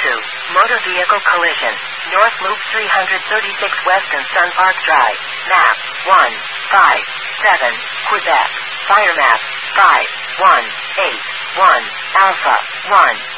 Motor vehicle collision. North Loop 336 West and Sun Park Drive. Map 157 Quebec. Fire map 5181 Alpha 1.